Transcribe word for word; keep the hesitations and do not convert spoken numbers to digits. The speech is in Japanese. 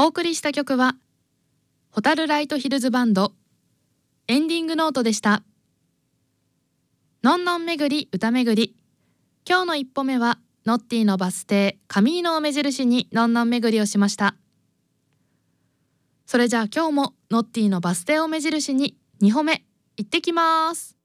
お送りした曲はホタルライトヒルズバンドエンディングノートでした。のんのんめぐり歌めぐり、今日の一歩目はノッティのバス停カミーノを目印にのんのんめぐりをしました。それじゃあ今日もノッティのバス停を目印にに歩目行ってきます。